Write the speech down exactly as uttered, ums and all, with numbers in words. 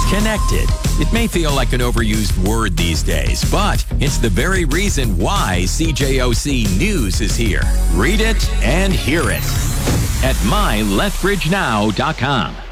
Connected. It may feel like an overused word these days, but it's the very reason why C J O C News is here. Read it and hear it at my lethbridge now dot com.